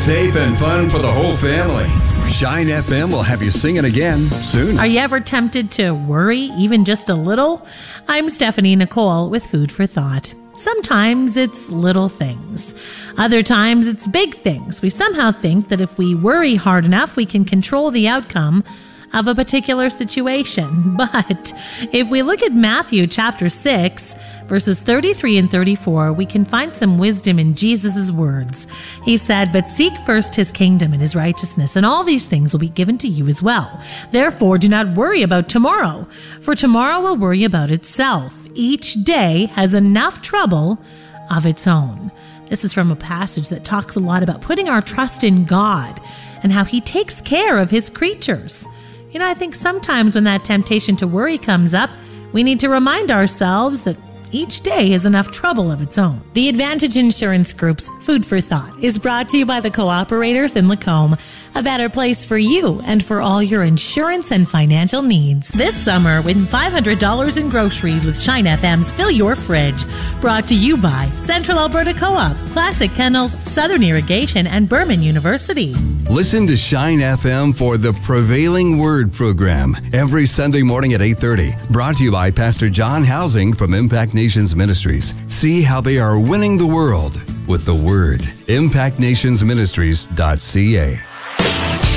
Safe and fun for the whole family. Shine FM will have you singing again soon. Are you ever tempted to worry, even just a little? I'm Stephanie Nicole with Food for Thought. Sometimes it's little things. Other times it's big things. We somehow think that if we worry hard enough, we can control the outcome of a particular situation. But if we look at Matthew chapter 6, verses 33 and 34, we can find some wisdom in Jesus' words. He said, "But seek first his kingdom and his righteousness, and all these things will be given to you as well. Therefore, do not worry about tomorrow, for tomorrow will worry about itself. Each day has enough trouble of its own." This is from a passage that talks a lot about putting our trust in God and how he takes care of his creatures. You know, I think sometimes when that temptation to worry comes up, we need to remind ourselves that each day has enough trouble of its own. The Advantage Insurance Group's Food for Thought is brought to you by the Cooperators in Lacombe, a better place for you and for all your insurance and financial needs. This summer, win $500 in groceries with Shine FM's Fill Your Fridge. Brought to you by Central Alberta Co-op, Classic Kennels, Southern Irrigation, and Berman University. Listen to Shine FM for the Prevailing Word program every Sunday morning at 8:30. Brought to you by Pastor John Housing from Impact Nations Ministries. See how they are winning the world with the Word. ImpactNationsMinistries.ca.